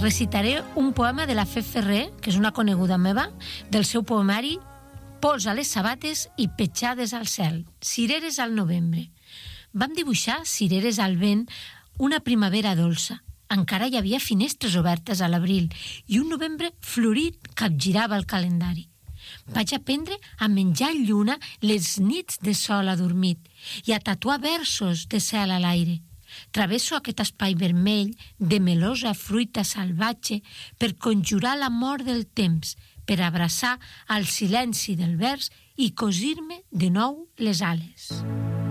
recitaré un poema de la Fe Ferrer, que és una coneguda meva, del seu poemari Pols a les sabates i petjades al cel, cireres al novembre. Vam dibuixar cireres al vent, una primavera dolça. Encara hi havia finestres obertes a l'abril i un novembre florit capgirava el calendari. Vaig aprendre a menjar lluna les nits de sol adormit i a tatuar versos de cel a l'aire. Travesso aquest espai vermell de melosa fruita salvatge per conjurar la mort del temps, per abraçar el silenci del vers i cosir-me de nou les ales.